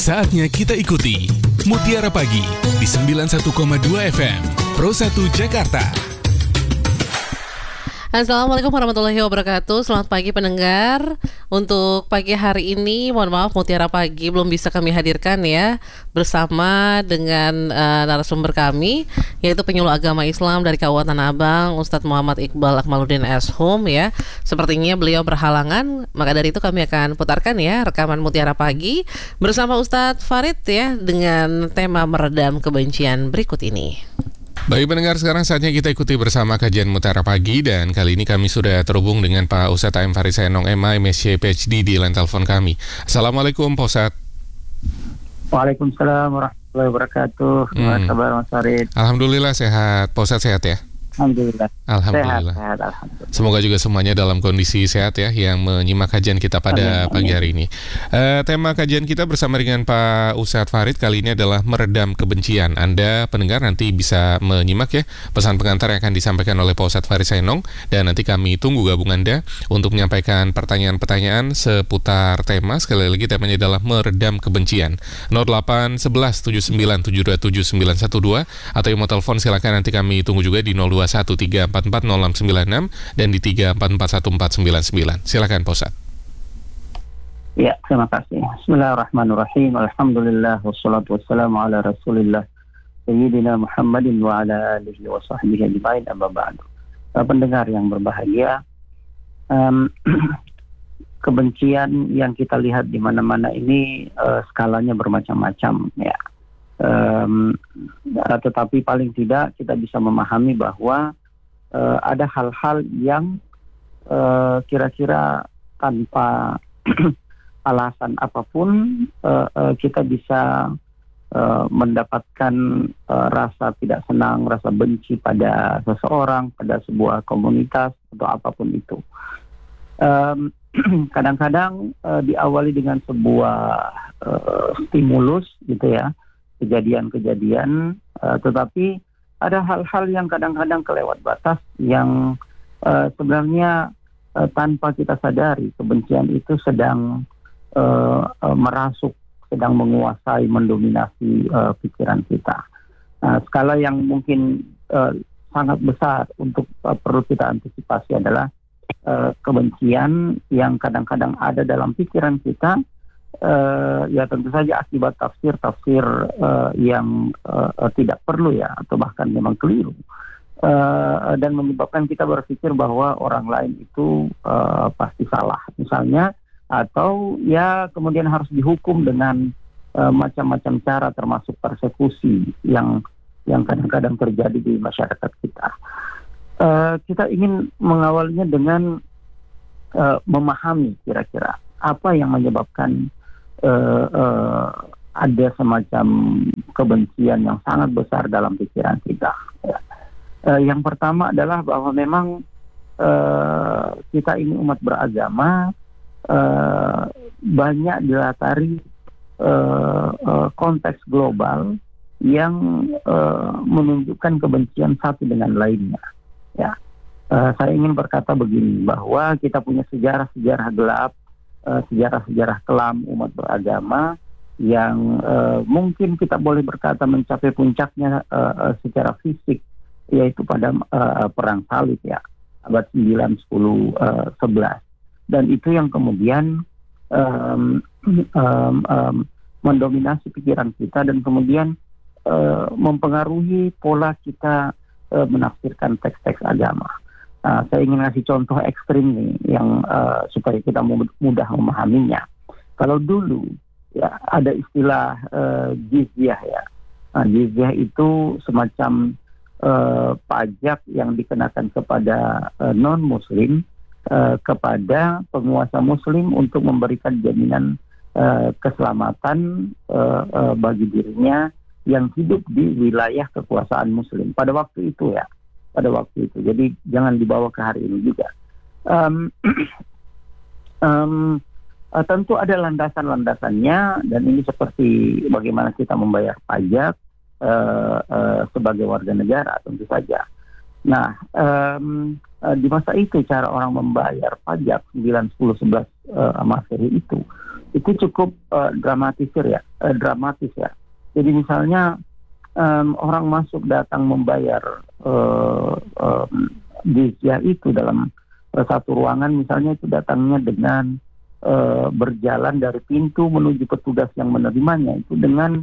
Saatnya kita ikuti Mutiara Pagi di 91,2 FM Pro 1 Jakarta. Assalamualaikum warahmatullahi wabarakatuh. Selamat pagi pendengar. Untuk pagi hari ini, mohon maaf Mutiara Pagi belum bisa kami hadirkan ya, bersama dengan narasumber kami, yaitu penyuluh agama Islam dari Kabupaten Tanah Abang, Ustadz Muhammad Iqbal Akmaluddin Ashum ya. Sepertinya beliau berhalangan, maka dari itu kami akan putarkan ya rekaman Mutiara Pagi bersama Ustadz Farid ya, dengan tema meredam kebencian berikut ini. Baik pendengar, sekarang saatnya kita ikuti bersama kajian Mutiara Pagi, dan kali ini kami sudah terhubung dengan Pak Ustadz A.M. Farid Saenong MA, MSc PhD di line telepon kami. Assalamualaikum Pak Ustadz. Waalaikumsalam warahmatullahi wabarakatuh. Apa kabar Mas Farid? Alhamdulillah sehat. Pak Ustadz sehat ya? Alhamdulillah. Alhamdulillah. Sehat, alhamdulillah. Semoga juga semuanya dalam kondisi sehat ya, yang menyimak kajian kita pada pagi hari ini. Tema kajian kita bersama dengan Pak Ustadz Farid kali ini adalah meredam kebencian. Anda pendengar nanti bisa menyimak ya pesan pengantar yang akan disampaikan oleh Pak Ustadz Farid Saenong, dan nanti kami tunggu gabung Anda untuk menyampaikan pertanyaan-pertanyaan seputar tema. Sekali lagi temanya adalah meredam kebencian. 08 11 79 727 912 atau yang mau telepon silakan, nanti kami tunggu juga di 0213440696 dan di 3441499. Silakan Pak Ustadz. Ya, terima kasih. Bismillahirrahmanirrahim. Alhamdulillah wassalatu wassalamu ala Rasulillah Sayyidina Muhammadin wa ala alihi wa sahbihi ajma'in, amma ba'du. Pendengar yang berbahagia, kebencian yang kita lihat di mana-mana ini skalanya bermacam-macam ya. Tetapi paling tidak kita bisa memahami bahwa ada hal-hal yang kira-kira tanpa alasan apapun kita bisa mendapatkan rasa tidak senang, rasa benci pada seseorang, pada sebuah komunitas atau apapun itu. Kadang-kadang diawali dengan sebuah stimulus gitu ya, kejadian-kejadian, tetapi ada hal-hal yang kadang-kadang kelewat batas yang sebenarnya tanpa kita sadari kebencian itu sedang merasuk, sedang menguasai, mendominasi pikiran kita. Skala yang mungkin sangat besar untuk perlu kita antisipasi adalah kebencian yang kadang-kadang ada dalam pikiran kita. Ya tentu saja akibat tafsir yang tidak perlu ya, atau bahkan memang keliru, dan menyebabkan kita berpikir bahwa orang lain itu pasti salah misalnya, atau ya kemudian harus dihukum dengan macam-macam cara, termasuk persekusi yang kadang-kadang terjadi di masyarakat kita. Kita ingin mengawalnya dengan memahami kira-kira apa yang menyebabkan ada semacam kebencian yang sangat besar dalam pikiran kita. Yang pertama adalah bahwa memang kita ini umat beragama, banyak dilatari konteks global yang menunjukkan kebencian satu dengan lainnya. Ya, saya ingin berkata begini, bahwa kita punya sejarah-sejarah gelap, sejarah-sejarah kelam umat beragama yang mungkin kita boleh berkata mencapai puncaknya secara fisik, yaitu pada perang salib ya, abad 9, 10, 11. Dan itu yang kemudian mendominasi pikiran kita dan kemudian mempengaruhi pola kita menafsirkan teks-teks agama. Saya ingin ngasih contoh ekstrim nih yang supaya kita mudah memahaminya. Kalau dulu ya ada istilah jizyah ya. Jizyah itu semacam pajak yang dikenakan kepada non-muslim kepada penguasa muslim untuk memberikan jaminan keselamatan bagi dirinya yang hidup di wilayah kekuasaan muslim pada waktu itu ya. Jadi jangan dibawa ke hari ini juga. Tentu ada landasan-landasannya, dan ini seperti bagaimana kita membayar pajak sebagai warga negara tentu saja. Nah, di masa itu cara orang membayar pajak 9, 10, 11 Masehi itu itu cukup dramatis ya. Jadi misalnya orang masuk datang membayar jizyah itu dalam satu ruangan, misalnya itu datangnya dengan berjalan dari pintu menuju petugas yang menerimanya itu dengan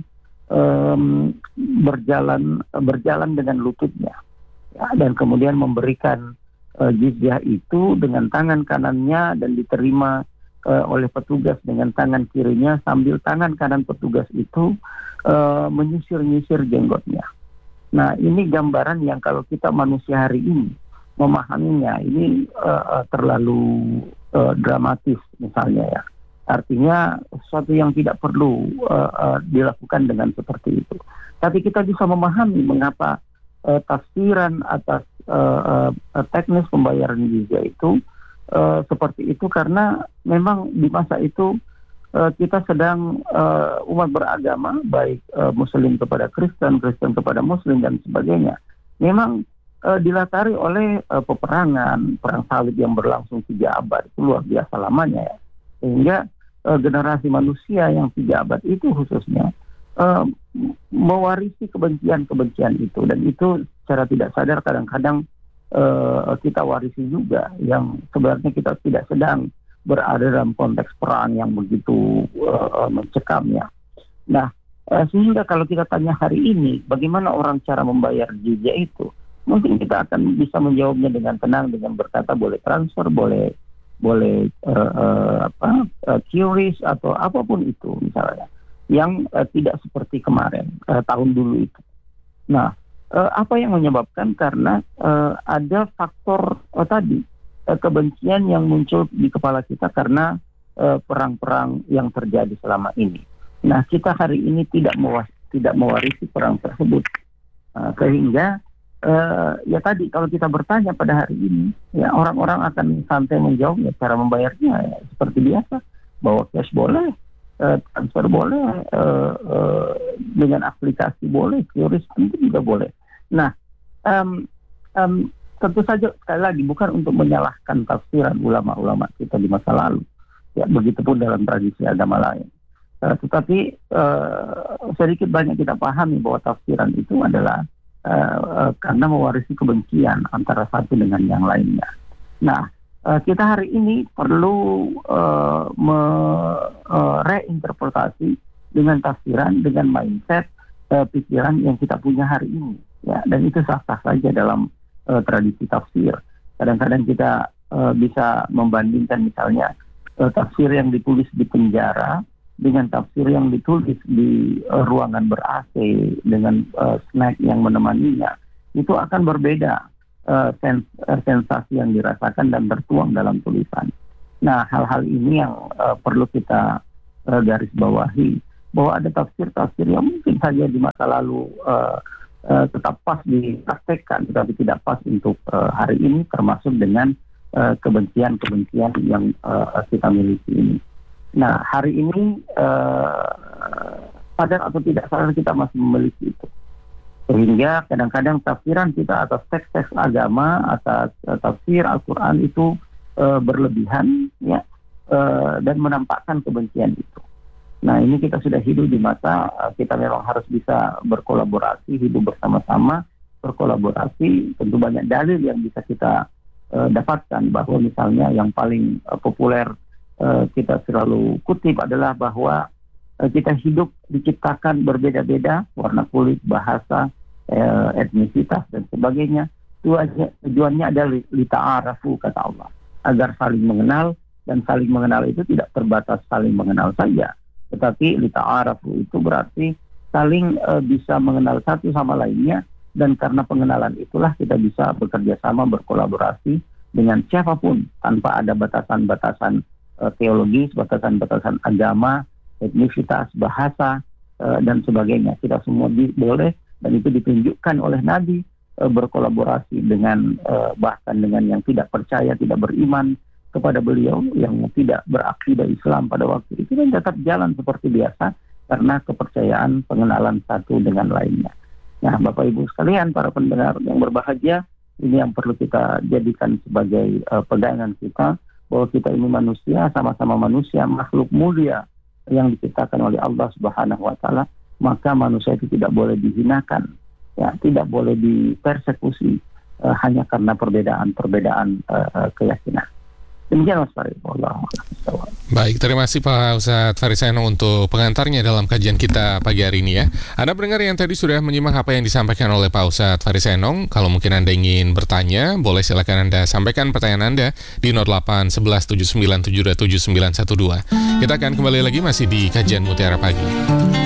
berjalan dengan lututnya, ya, dan kemudian memberikan jizyah itu dengan tangan kanannya dan diterima oleh petugas dengan tangan kirinya, sambil tangan kanan petugas itu menyisir-nyisir jenggotnya. Nah, ini gambaran yang kalau kita manusia hari ini memahaminya ini terlalu dramatis misalnya ya. Artinya sesuatu yang tidak perlu dilakukan dengan seperti itu. Tapi kita bisa memahami mengapa tafsiran atas teknis pembayaran jizyah itu seperti itu, karena memang di masa itu kita sedang umat beragama, baik Muslim kepada Kristen, Kristen kepada Muslim dan sebagainya, memang dilatari oleh peperangan, perang salib yang berlangsung 3 abad, itu luar biasa lamanya ya. Sehingga generasi manusia yang 3 abad itu khususnya mewarisi kebencian-kebencian itu, dan itu secara tidak sadar kadang-kadang kita warisi juga, yang sebenarnya kita tidak sedang berada dalam konteks perang yang begitu mencekamnya. Nah, sehingga kalau kita tanya hari ini bagaimana orang cara membayar jizyah itu, mungkin kita akan bisa menjawabnya dengan tenang dengan berkata boleh transfer, boleh QRIS atau apapun itu misalnya, yang tidak seperti kemarin tahun dulu itu. Nah, apa yang menyebabkan? Karena ada faktor tadi kebencian yang muncul di kepala kita karena perang-perang yang terjadi selama ini. Nah, kita hari ini tidak mewarisi perang tersebut, sehingga ya tadi kalau kita bertanya pada hari ini, ya orang-orang akan santai menjawabnya, cara membayarnya ya, seperti biasa, bawa cash boleh, transfer boleh, dengan aplikasi boleh, QRIS itu juga boleh. Nah, tentu saja sekali lagi bukan untuk menyalahkan tafsiran ulama-ulama kita di masa lalu, ya begitupun dalam tradisi agama lain. Tetapi sedikit banyak kita pahami bahwa tafsiran itu adalah karena mewarisi kebencian antara satu dengan yang lainnya. Nah, kita hari ini perlu reinterpretasi dengan tafsiran, dengan mindset pikiran yang kita punya hari ini, ya, dan itu sah-sah saja dalam tradisi tafsir. Kadang-kadang kita bisa membandingkan misalnya tafsir yang ditulis di penjara dengan tafsir yang ditulis di ruangan ber-AC dengan snack yang menemaninya. Itu akan berbeda sensasi yang dirasakan dan tertuang dalam tulisan. Nah, hal-hal ini yang perlu kita garis bawahi, bahwa ada tafsir-tafsir yang mungkin saja di masa lalu tetap pas dipraktekkan, tetapi tidak pas untuk hari ini, termasuk dengan kebencian-kebencian yang kita miliki ini. Nah, hari ini sadar atau tidak sadar kita masih memiliki itu. Sehingga kadang-kadang tafsiran kita atas teks-teks agama, atas tafsir Al-Quran itu berlebihan, ya, dan menampakkan kebencian itu. Nah, ini kita sudah hidup di masa kita memang harus bisa berkolaborasi, hidup bersama-sama, berkolaborasi. Tentu banyak dalil yang bisa kita dapatkan, bahwa misalnya yang paling populer kita selalu kutip adalah bahwa kita hidup diciptakan berbeda-beda, warna kulit, bahasa, etnisitas dan sebagainya. Tujuannya adalah lita'arafu, kata Allah, agar saling mengenal, dan saling mengenal itu tidak terbatas saling mengenal saja, tetapi lita'arafu itu berarti saling bisa mengenal satu sama lainnya, dan karena pengenalan itulah kita bisa bekerja sama, berkolaborasi dengan siapapun tanpa ada batasan-batasan teologis, batasan-batasan agama, etnisitas, bahasa, dan sebagainya. Kita semua boleh, dan itu ditunjukkan oleh Nabi, berkolaborasi dengan bahkan dengan yang tidak percaya, tidak beriman kepada beliau, yang tidak berakidah Islam pada waktu itu, dan tetap jalan seperti biasa karena kepercayaan, pengenalan satu dengan lainnya. Nah, Bapak Ibu sekalian, para pendengar yang berbahagia, ini yang perlu kita jadikan sebagai pegangan kita, bahwa kita ini manusia, sama-sama manusia, makhluk mulia yang diciptakan oleh Allah Subhanahu wa taala, maka manusia itu tidak boleh dihinakan, ya, tidak boleh dipersekusi hanya karena perbedaan keyakinan. Demikian Mas Farid. Baik, terima kasih Pak Ustadz Farid Saenong untuk pengantarnya dalam kajian kita pagi hari ini ya. Anda pendengar yang tadi sudah menyimak apa yang disampaikan oleh Pak Ustadz Farid Saenong. Kalau mungkin Anda ingin bertanya, boleh silakan Anda sampaikan pertanyaan Anda di 08 11 79 72 7912. Kita akan kembali lagi masih di kajian Mutiara Pagi.